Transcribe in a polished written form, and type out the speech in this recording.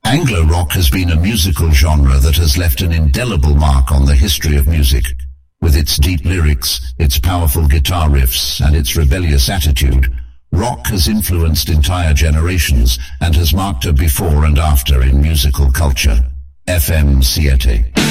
Anglo-rock has been a musical genre that has left an indelible mark on the history of music. With its deep lyrics, its powerful guitar riffs, and its rebellious attitude, rock has influenced entire generations and has marked a before and after in musical culture. FM 7.